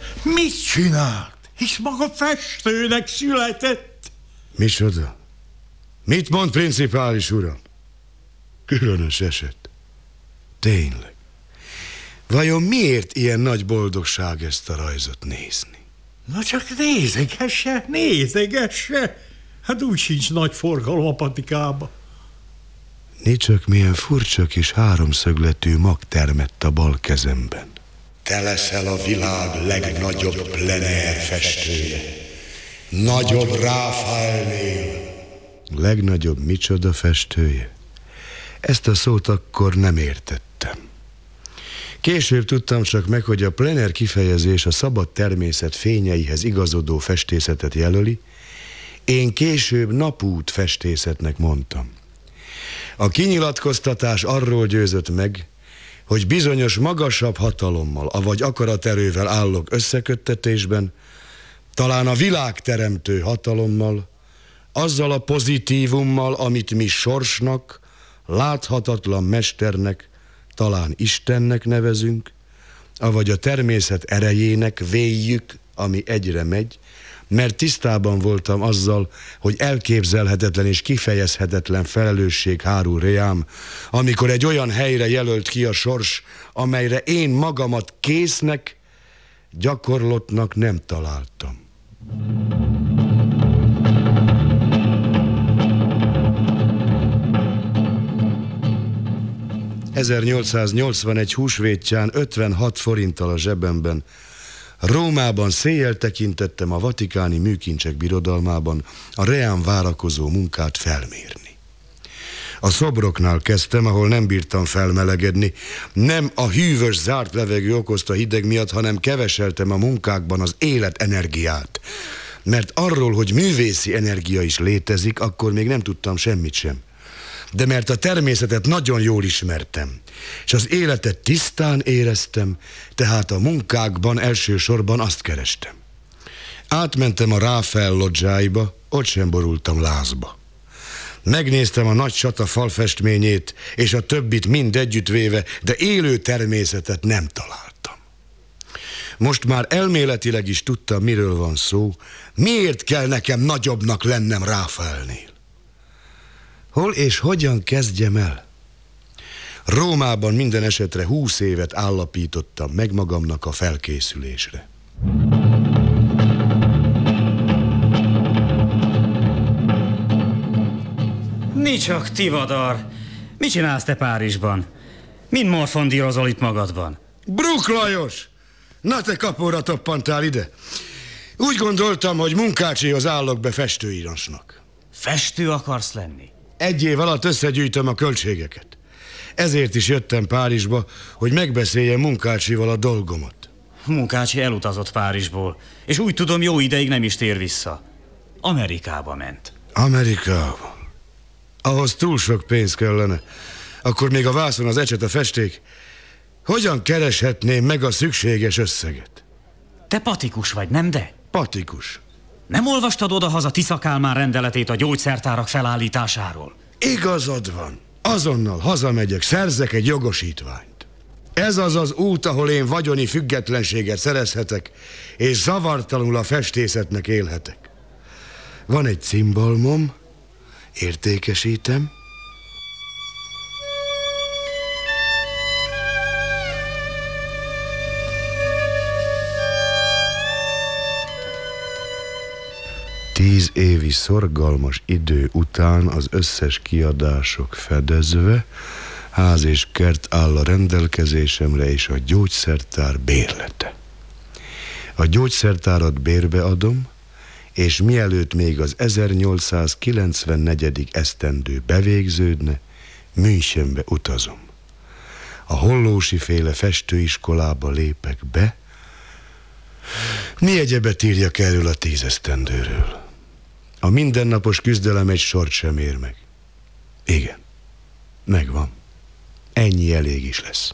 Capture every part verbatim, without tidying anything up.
Mit csinált? Hisz maga festőnek született. Micsoda? Mit mond, principális uram? Különös eset. Tényleg. Vajon miért ilyen nagy boldogság ezt a rajzot nézni? Na csak nézegesse, nézegesse. Hát úgy sincs nagy forgalom a patikába. Nicsak milyen furcsa kis háromszögletű mag termett a bal kezemben. Te leszel a világ legnagyobb plener festője. Nagyobb Ráfaelnél. Legnagyobb micsoda festője? Ezt a szót akkor nem értettem. Később tudtam csak meg, hogy a plener kifejezés a szabad természet fényeihez igazodó festészetet jelöli. Én később napút festészetnek mondtam. A kinyilatkoztatás arról győzött meg, hogy bizonyos magasabb hatalommal, avagy akaraterővel állok összeköttetésben, talán a világteremtő hatalommal, azzal a pozitívummal, amit mi sorsnak, láthatatlan mesternek, talán Istennek nevezünk, avagy a természet erejének véljük, ami egyre megy, mert tisztában voltam azzal, hogy elképzelhetetlen és kifejezhetetlen felelősség hárul reám, amikor egy olyan helyre jelölt ki a sors, amelyre én magamat késznek, gyakorlottnak nem találtam. ezernyolcszáznyolcvanegy húsvétján ötvenhat forinttal a zsebemben Rómában széjjel tekintettem a vatikáni műkincsek birodalmában a reám várakozó munkát felmérni. A szobroknál kezdtem, ahol nem bírtam felmelegedni. Nem a hűvös, zárt levegő okozta hideg miatt, hanem keveseltem a munkákban az életenergiát. Mert arról, hogy művészi energia is létezik, akkor még nem tudtam semmit sem. De mert a természetet nagyon jól ismertem, és az életet tisztán éreztem, tehát a munkákban elsősorban azt kerestem. Átmentem a Ráfael lodzsáiba, ott sem borultam lázba. Megnéztem a nagy csata falfestményét, és a többit mind együttvéve, de élő természetet nem találtam. Most már elméletileg is tudtam, miről van szó, miért kell nekem nagyobbnak lennem Ráfaelnél. Hol és hogyan kezdjem el? Rómában minden esetre húsz évet állapítottam meg magamnak a felkészülésre. Nicsak, Tivadar! Mit csinálsz te Párizsban? Mind morfondírozol itt magadban? Bruk Lajos! Na te kapóra toppantál ide! Úgy gondoltam, hogy munkácsihoz állok be festőírásnak. Festő akarsz lenni? Egy év alatt összegyűjtöm a költségeket. Ezért is jöttem Párizsba, hogy megbeszéljem Munkácsival a dolgomat. Munkácsi elutazott Párizsból, és úgy tudom, jó ideig nem is tér vissza. Amerikába ment. Amerikába? Ahhoz túl sok pénz kellene. Akkor még a vászon az ecset, a festék. Hogyan kereshetném meg a szükséges összeget? Te patikus vagy, nem de? Patikus. Nem olvastad odahaza Tisza Kálmán rendeletét a gyógyszertárak felállításáról? Igazad van. Azonnal hazamegyek, szerzek egy jogosítványt. Ez az az út, ahol én vagyoni függetlenséget szerezhetek, és zavartalanul a festészetnek élhetek. Van egy cimbalmom, értékesítem. Tíz évi szorgalmas idő után az összes kiadások fedezve, ház és kert áll a rendelkezésemre, és a gyógyszertár bérlete. A gyógyszertárat bérbe adom, és mielőtt még az ezernyolcszázkilencvennégy. esztendő bevégződne, Münchenbe utazom. A Hollósi féle festőiskolába lépek be. Mi egyebet írjak erről a tíz esztendőről? A mindennapos küzdelem egy sort sem ér meg. Igen, megvan. Ennyi elég is lesz.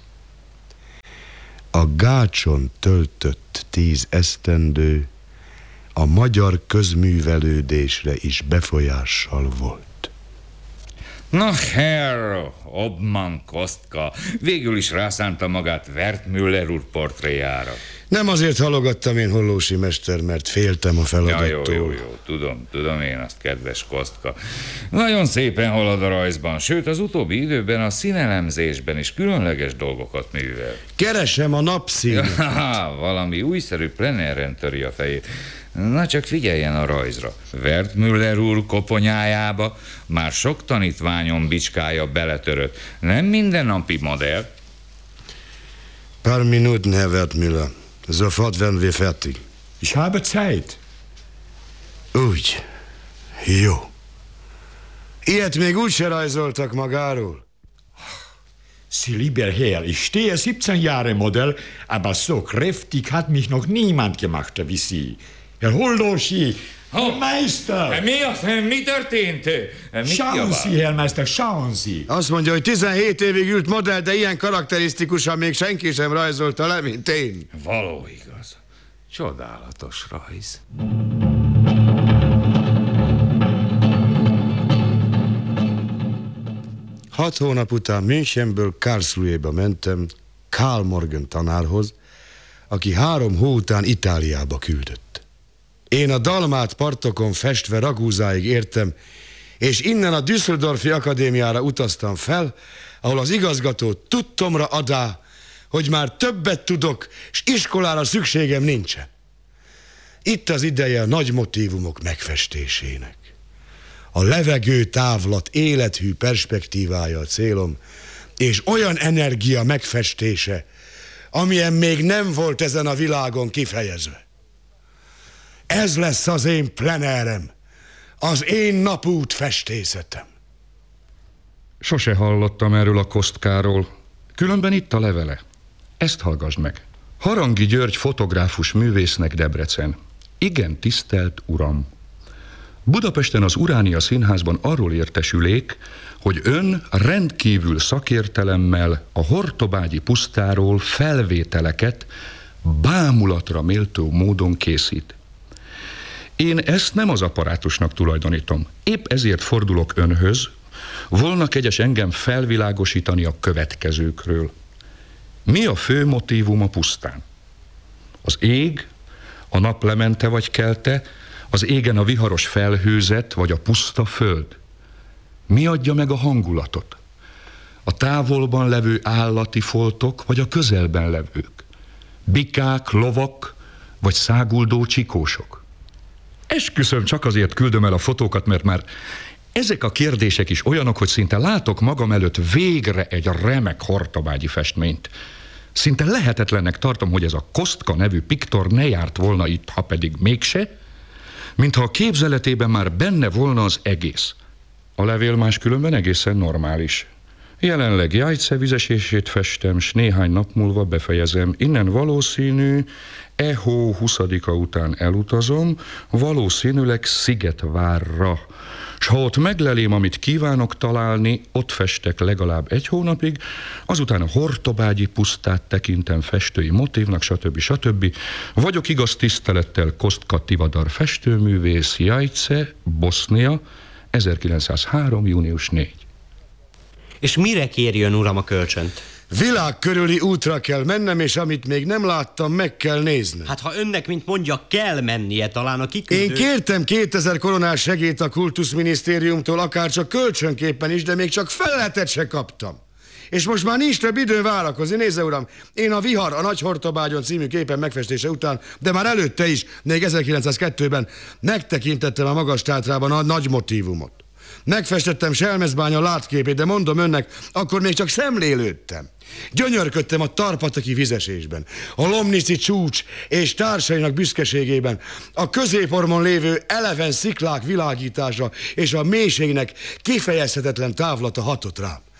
A Gácson töltött tíz esztendő a magyar közművelődésre is befolyással volt. Na, Herr Obman Kostka végül is rászánta magát Wertmüller úr portréjára. Nem azért halogattam én, Hollósi mester, mert féltem a Ja, feladattól. jó, jó, jó, tudom, tudom én azt, kedves Kostka. Nagyon szépen halad a rajzban, sőt az utóbbi időben a színelemzésben is különleges dolgokat művel. Keresem a napszínet. Haha, valami újszerű plenéren töri a fejét. Na csak figyeljen a rajzra. Wertmüller úr koponyájába már sok tanítványom bicskája beletörött. Nem mindennapi modell. Paar Minuten, Herr Wertmüller. Sofort werden wir fertig. Ich habe Zeit. Úgy. Jó. Ilyet még úgy se rajzoltak magáról. Sie lieber Herr, ich stehe siebzehn Jahre Modell, aber so kräftig hat mich noch niemand gemacht wie Sie. Herr Hollósi, Herr Meister! Mi az? Mi történt? Mit Schauen javál? Sie, Herr Meister, schauen Sie! Azt mondja, hogy tizenhét évig ült modell, de ilyen karakterisztikusan még senki sem rajzolta le, mint én. Való igaz. Csodálatos rajz. Hat hónap után Münchenből Karlsruhéba mentem Karl Morgan tanárhoz, aki három hó után Itáliába küldött. Én a dalmát partokon festve Ragúzáig értem, és innen a Düsseldorfi Akadémiára utaztam fel, ahol az igazgató tudtomra adá, hogy már többet tudok, és iskolára szükségem nincsen. Itt az ideje a nagy motívumok megfestésének. A levegő távlat élethű perspektívája a célom, és olyan energia megfestése, amilyen még nem volt ezen a világon kifejezve. Ez lesz az én plenerem, az én napút festészetem. Sose hallottam erről a Kostkáról, különben itt a levele. Ezt hallgass meg. Harangi György fotográfus művésznek, Debrecen. Igen, tisztelt uram! Budapesten az Uránia Színházban arról értesülék, hogy ön rendkívül szakértelemmel a Hortobágyi pusztáról felvételeket bámulatra méltó módon készít. Én ezt nem az apparátusnak tulajdonítom. Épp ezért fordulok önhöz, volna kegyes engem felvilágosítani a következőkről. Mi a fő motívum a pusztán? Az ég, a naplemente vagy kelte, az égen a viharos felhőzet vagy a puszta föld? Mi adja meg a hangulatot? A távolban levő állati foltok vagy a közelben levők? Bikák, lovak vagy száguldó csikósok? Esküszöm, csak azért küldöm el a fotókat, mert már ezek a kérdések is olyanok, hogy szinte látok magam előtt végre egy remek hortobágyi festményt. Szinte lehetetlennek tartom, hogy ez a Kostka nevű piktor ne járt volna itt, ha pedig mégse, mintha a képzeletében már benne volna az egész. A levél máskülönben egészen normális. Jelenleg Jajce vizesését festem, s néhány nap múlva befejezem. Innen valószínű, e hó huszadika után elutazom, valószínűleg Szigetvárra. S ha ott meglelém, amit kívánok találni, ott festek legalább egy hónapig, azután a Hortobágyi pusztát tekintem festői motívnak, stb. stb. Vagyok igaz tisztelettel Kostka Tivadar festőművész, Jajce, Bosznia, ezerkilencszázhárom. június negyedike. És mire kérjön, uram, a kölcsönt? Világ körüli útra kell mennem, és amit még nem láttam, meg kell néznem. Hát ha önnek, mint mondja, kell mennie, talán a kiküldő... Én kértem kétezer koronás segélyt a kultuszminisztériumtól, akár csak kölcsönképpen is, de még csak feleletet se kaptam. És most már nincs több időn várakozni. Nézze, uram, én a Vihar, a Nagy Hortobágyon című képen megfestése után, de már előtte is, még ezerkilencszázkettőben megtekintettem a magas tátrában a nagy motívumot. Megfestettem Selmecbánya látképét, de mondom önnek, akkor még csak szemlélődtem. Gyönyörködtem a Tarpataki vizesésben, a Lomnici csúcs és társainak büszkeségében, a középormon lévő eleven sziklák világítása és a mélységnek kifejezhetetlen távlata hatott rám.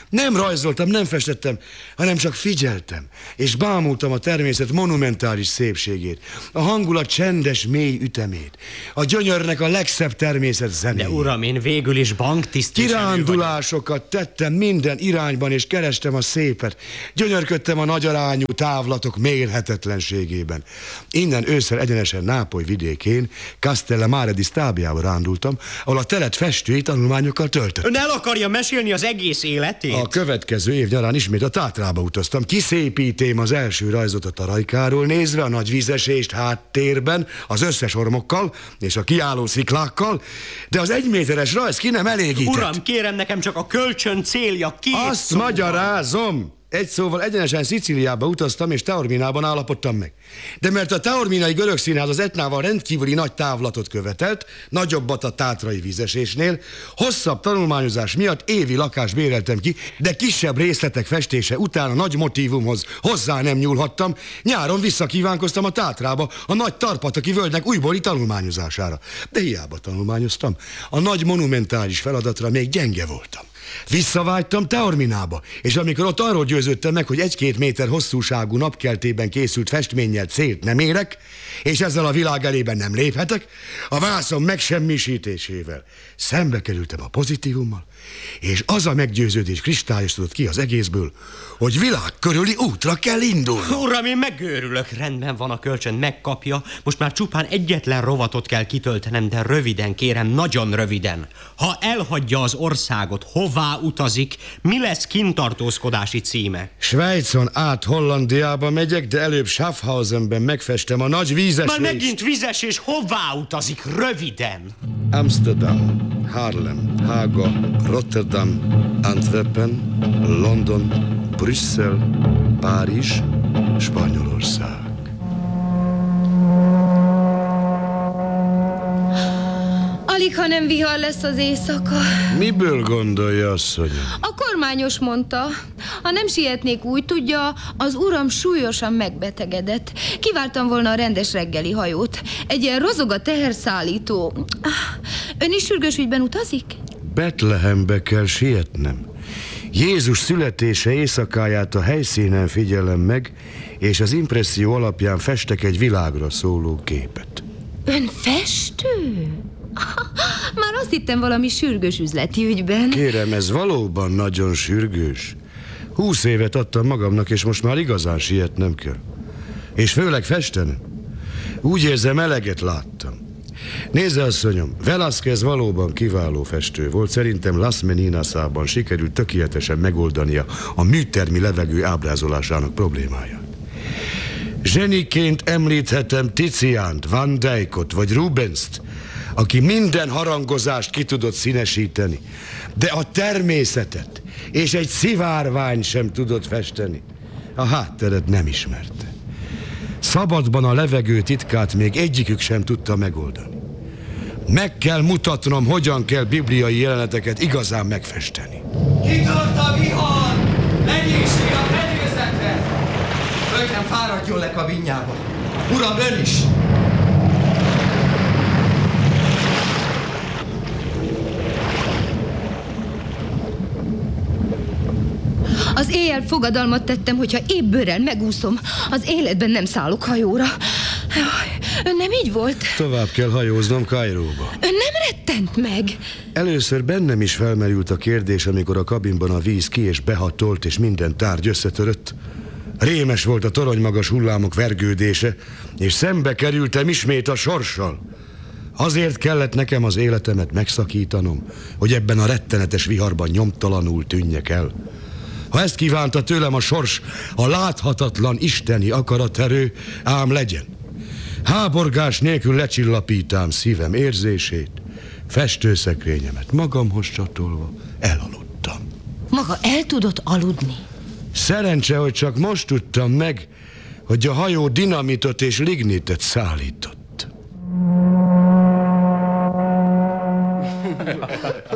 Nem rajzoltam, nem festettem, hanem csak figyeltem, és bámultam a természet monumentális szépségét, a hangulat csendes, mély ütemét, a gyönyörnek a legszebb természet zenéjét. De uram, én végül is banktisztviselő vagyok. Kirándulásokat tettem minden irányban, és kerestem a szépet. Gyönyörködtem a nagyarányú távlatok mérhetetlenségében. Innen ősszel egyenesen Nápoly vidékén, Castellamare di Stabiába rándultam, ahol a telet festői tanulmányokkal töltött. Ön el akarja mesélni az egész életét? A következő év nyarán ismét a Tátrába utaztam. Kiszépítém az első rajzot a Tarajkáról nézve, a nagy vízesést háttérben, az összes ormokkal és a kiálló sziklákkal, de az egyméteres rajz ki nem elégített. Uram, kérem, nekem csak a kölcsön célja két Azt szóval. magyarázom! Egy szóval egyenesen Szicíliába utaztam, és Taorminában állapodtam meg. De mert a taorminai görög színház az Etnával rendkívüli nagy távlatot követelt, nagyobbat a tátrai vízesésnél, hosszabb tanulmányozás miatt évi lakást béreltem ki, de kisebb részletek festése után a nagy motívumhoz hozzá nem nyúlhattam, nyáron visszakívánkoztam a Tátrába, a nagy Tarpataki völgynek újbóli tanulmányozására. De hiába tanulmányoztam, a nagy monumentális feladatra még gyenge voltam. Visszavágytam Taorminába, és amikor ott arról győződtem meg, hogy egy-két méter hosszúságú napkeltében készült festménnyel célt nem érek, és ezzel a világ elében nem léphetek, a vászon megsemmisítésével szembe kerültem a pozitívummal, és az a meggyőződés kristályosodott ki az egészből, hogy világ körüli útra kell indulni. Uram, én megőrülök. Rendben van, a kölcsön megkapja. Most már csupán egyetlen rovatot kell kitöltenem, de röviden, kérem, nagyon röviden. Ha elhagyja az országot, hová utazik, mi lesz kintartózkodási címe? Svájcon át Hollandiába megyek, de előbb Schaffhausenben megfestem a nagy vízesést. Már megint vizes, és hová utazik? Röviden! Amsterdam, Haarlem, Hága, Rotterdam, Antwerpen, London, Brüsszel, Párizs, Spanyolország. Alig, ha nem vihar lesz az éjszaka. Miből gondolja, asszonyom? A kormányos mondta, ha nem sietnék, úgy tudja, az uram súlyosan megbetegedett. Kiváltam volna a rendes reggeli hajót. Egy ilyen rozog a teherszállító. Ön is sürgős ügyben utazik? Betlehembe kell sietnem. Jézus születése éjszakáját a helyszínen figyelem meg, és az impresszió alapján festek egy világra szóló képet. Ön festő? Már azt hittem valami sürgős üzleti ügyben. Kérem, ez valóban nagyon sürgős. Húsz évet adtam magamnak, és most már igazán sietnem kell. És főleg festenem. Úgy érzem, eleget láttam. Nézze, asszonyom, Velázquez valóban kiváló festő volt. Szerintem Las Meninasában sikerült tökéletesen megoldania a műtermi levegő ábrázolásának problémáját. Zseniként említhetem Tiziánt, Van Dijkot vagy Rubenst, aki minden harangozást ki tudott színesíteni, de a természetet és egy szivárvány sem tudott festeni. A hátteret nem ismerte. Szabadban a levegő titkát még egyikük sem tudta megoldani. Meg kell mutatnom, hogyan kell bibliai jeleneteket igazán megfesteni. Kitört a vihar! Mennyiség a fedélzetre! Hölgyem, fáradjon le kabinjába! Uram, ön is! Az éjjel fogadalmat tettem, hogyha épp bőrrel megúszom, az életben nem szállok hajóra. Ön nem így volt? Tovább kell hajóznom Kairóba. Ön nem rettent meg? Először bennem is felmerült a kérdés, amikor a kabinban a víz ki és behatolt, és minden tárgy összetörött. Rémes volt a toronymagas hullámok vergődése, és szembe kerültem ismét a sorssal. Azért kellett nekem az életemet megszakítanom, hogy ebben a rettenetes viharban nyomtalanul tűnjek el. Ha ezt kívánta tőlem a sors, a láthatatlan isteni akaraterő, ám legyen. Háborgás nélkül lecsillapítám szívem érzését, festőszekrényemet magamhoz csatolva elaludtam. Maga el tudott aludni? Szerencse, hogy csak most tudtam meg, hogy a hajó dinamitot és lignitet szállított.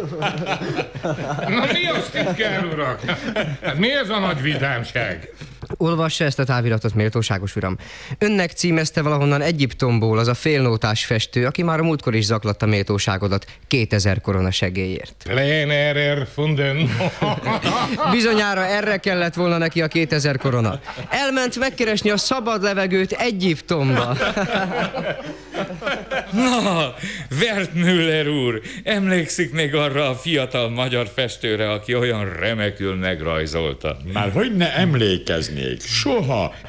Na mi az, titkár urak? Hát mi ez a nagy vidámság? Olvassa ezt a táviratot, méltóságos uram. Önnek címezte valahonnan Egyiptomból az a félnótás festő, aki már a múltkor is zaklatta méltóságodat kétezer korona segélyért. Plener erfunden. Bizonyára erre kellett volna neki a kétezer korona. Elment megkeresni a szabad levegőt Egyiptomba. Na, Wertmüller úr, emlékszik még arra a fiatal magyar festőre, aki olyan remekül megrajzolta? Már hogy ne emlékeznék, soha.